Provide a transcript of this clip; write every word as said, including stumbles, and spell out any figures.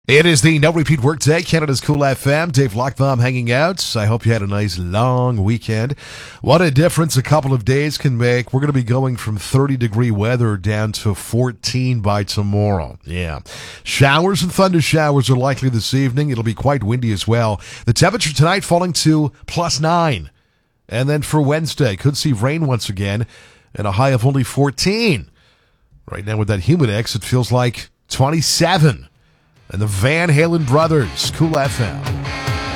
It is the No Repeat Workday, Canada's Cool F M. Dave Lockbaum hanging out. I hope you had a nice long weekend. What a difference a couple of days can make. We're going to be going from thirty degree weather down to fourteen by tomorrow. Yeah. Showers and thunder showers are likely this evening. It'll be quite windy as well. The temperature tonight falling to plus nine. And then for Wednesday, could see rain once again and a high of only fourteen. Right now with that Humidex, it feels like twenty-seven. And the Van Halen Brothers, Cool F M.